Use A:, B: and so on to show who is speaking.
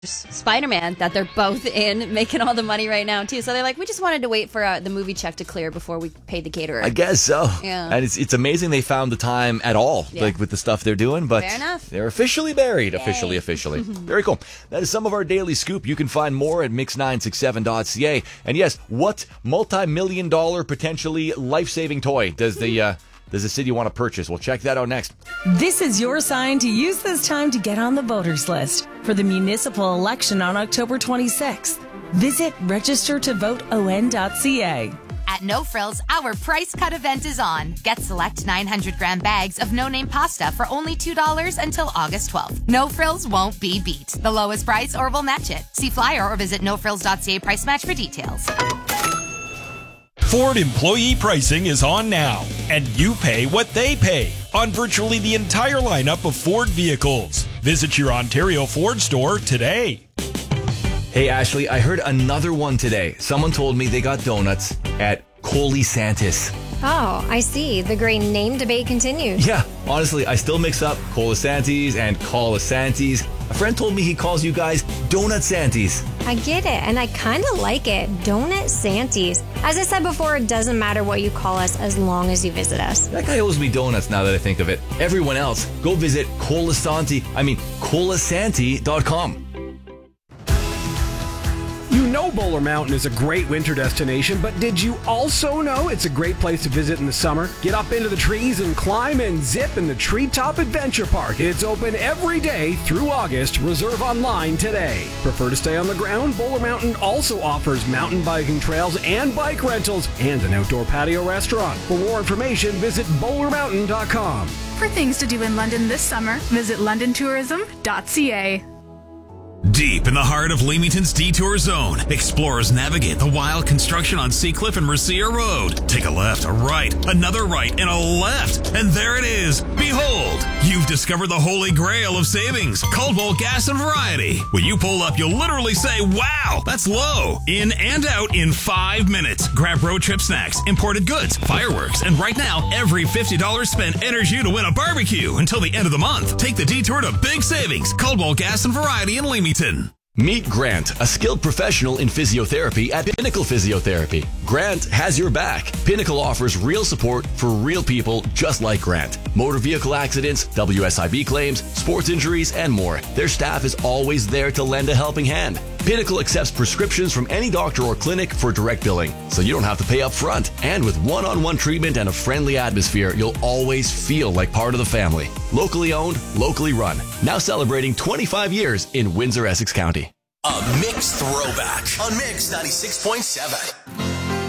A: Spider-Man that they're both in, making all the money right now too. So they're like, we just wanted to wait for the movie check to clear before we paid the caterer.
B: I guess so.
A: Yeah.
B: And it's amazing they found the time at all, like with the stuff they're doing. But
A: fair enough.
B: They're officially married.
A: Yay.
B: Officially. Very cool. That is some of our daily scoop. You can find more at mix967.ca. And yes, what multi-million-dollar, potentially life-saving toy does the city want to purchase? We'll check that out next.
C: This is your sign to use this time to get on the voters list for the municipal election on October 26th. Visit registertovoteon.ca.
D: At No Frills, our price cut event is on. Get select 900-gram bags of no-name pasta for only $2 until August 12th. No Frills won't be beat. The lowest price or we'll match it. See flyer or visit nofrills.ca price match for details.
E: Ford employee pricing is on now, and you pay what they pay on virtually the entire lineup of Ford vehicles. Visit your Ontario Ford store today.
B: Hey, Ashley, I heard another one today. Someone told me they got donuts at Colisantis.
F: Oh, I see. The great name debate continues.
B: Yeah, honestly, I still mix up Colisantis and Colisantis. A friend told me he calls you guys Donut Santies.
F: I get it, and I kind of like it. Donut Santies. As I said before, it doesn't matter what you call us as long as you visit us.
B: That guy owes me donuts now that I think of it. Everyone else, go visit Colasanti.com.
G: You know Bowler Mountain is a great winter destination, but did you also know it's a great place to visit in the summer? Get up into the trees and climb and zip in the Treetop Adventure Park. It's open every day through August. Reserve online today. Prefer to stay on the ground? Bowler Mountain also offers mountain biking trails and bike rentals and an outdoor patio restaurant. For more information, visit bowlermountain.com.
H: For things to do in London this summer, visit londontourism.ca.
I: Deep in the heart of Leamington's Detour Zone, explorers navigate the wild construction on Seacliff and Rosia Road. Take a left, a right, another right, and a left. And there it is. Behold, you've discovered the holy grail of savings, Coldwell Gas and Variety. When you pull up, you'll literally say, wow, that's low. In and out in 5 minutes. Grab road trip snacks, imported goods, fireworks, and right now, every $50 spent enters you to win a barbecue until the end of the month. Take the detour to big savings, Coldwell Gas and Variety in Leamington.
B: Meet Grant, a skilled professional in physiotherapy at Pinnacle Physiotherapy. Grant has your back. Pinnacle offers real support for real people just like Grant. Motor vehicle accidents, WSIB claims, sports injuries, and more. Their staff is always there to lend a helping hand. Pinnacle accepts prescriptions from any doctor or clinic for direct billing, so you don't have to pay up front. And with one-on-one treatment and a friendly atmosphere, you'll always feel like part of the family. Locally owned, locally run. Now celebrating 25 years in Windsor, Essex County.
J: A Mix throwback on Mix 96.7.